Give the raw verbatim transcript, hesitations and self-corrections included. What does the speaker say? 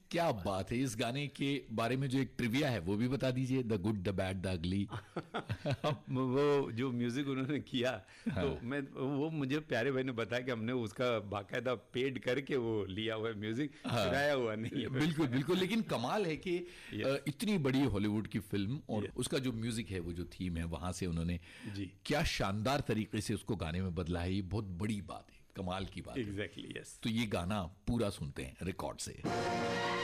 क्या बात है। इस गाने के बारे में जो एक ट्रिविया है वो भी बता दीजिए, the good the bad the ugly. वो जो म्यूजिक उन्होंने किया, हाँ। तो मैं वो मुझे प्यारे भाई ने बताया कि हमने उसका बाकायदा पेड करके वो लिया हुआ है म्यूजिक, हाँ। चुराया हुआ नहीं है। बिल्कुल बिल्कुल। लेकिन कमाल है कि Yes. इतनी बड़ी हॉलीवुड की फिल्म और Yes. उसका जो म्यूजिक है, वो जो थीम है, वहां से उन्होंने जी। क्या शानदार तरीके से उसको गाने में बदला है। ये बहुत बड़ी बात है, कमाल की बात है। Exactly, yes. तो ये गाना पूरा सुनते हैं रिकॉर्ड से।